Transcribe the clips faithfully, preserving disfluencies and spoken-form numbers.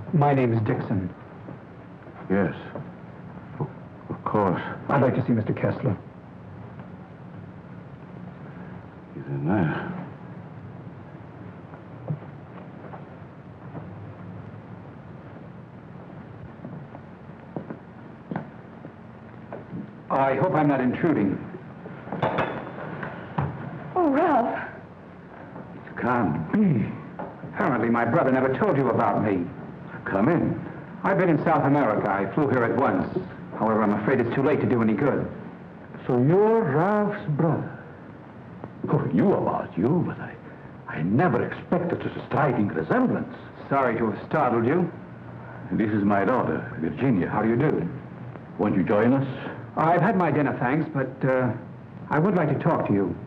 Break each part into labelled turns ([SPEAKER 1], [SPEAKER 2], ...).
[SPEAKER 1] My name is Dixon.
[SPEAKER 2] Yes. Of, of course.
[SPEAKER 1] I'd like to see Mister Kessler.
[SPEAKER 2] He's in there.
[SPEAKER 1] I hope I'm not intruding.
[SPEAKER 3] Oh, Ralph.
[SPEAKER 2] It can't be.
[SPEAKER 1] Apparently, my brother never told you about me.
[SPEAKER 2] Come in.
[SPEAKER 1] I've been in South America. I flew here at once. However, I'm afraid it's too late to do any good.
[SPEAKER 2] So you're Ralph's brother. Oh, you about you, but I, I never expected such a striking resemblance.
[SPEAKER 1] Sorry to have startled you.
[SPEAKER 2] This is my daughter, Virginia.
[SPEAKER 1] How do you do?
[SPEAKER 2] Won't you join us?
[SPEAKER 1] I've had my dinner, thanks, but uh, I would like to talk to you.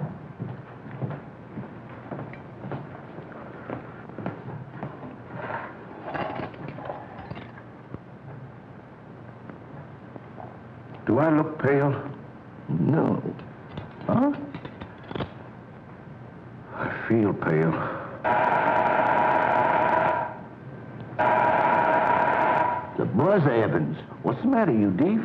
[SPEAKER 2] Do I look pale?
[SPEAKER 4] No.
[SPEAKER 2] Huh? I feel pale.
[SPEAKER 4] The buzz, Evans. What's the matter, you deef?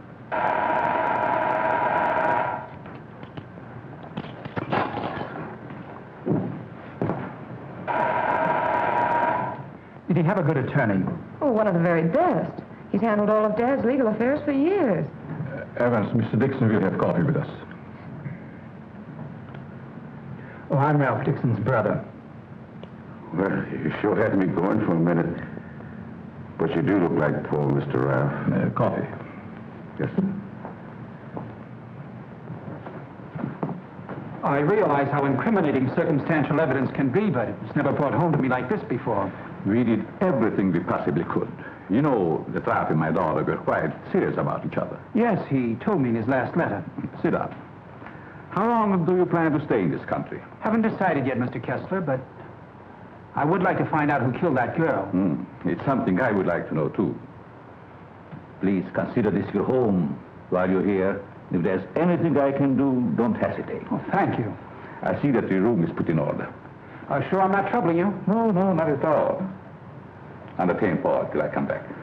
[SPEAKER 1] Did he have a good attorney?
[SPEAKER 3] Oh, one of the very best. He's handled all of Dad's legal affairs for years.
[SPEAKER 2] Evans, Mister Dixon will have coffee with us.
[SPEAKER 1] Oh, I'm Ralph Dixon's brother.
[SPEAKER 2] Well, you sure had me going for a minute. But you do look like poor Mister Ralph.
[SPEAKER 4] Uh, coffee.
[SPEAKER 2] Yes, sir.
[SPEAKER 1] I realize how incriminating circumstantial evidence can be, but it's never brought home to me like this before.
[SPEAKER 2] We did everything we possibly could. You know, the Ralph and my daughter were quite serious about each other.
[SPEAKER 1] Yes, he told me in his last letter.
[SPEAKER 2] Sit down. How long do you plan to stay in this country?
[SPEAKER 1] Haven't decided yet, Mister Kessler, but I would like to find out who killed that girl.
[SPEAKER 2] Hmm. It's something I would like to know, too. Please consider this your home while you're here. If there's anything I can do, don't hesitate.
[SPEAKER 1] Oh, thank you.
[SPEAKER 2] I see that the room is put in order.
[SPEAKER 1] Uh, sure I'm not troubling you?
[SPEAKER 2] No, no, not at all. Entertain Paul till I come back.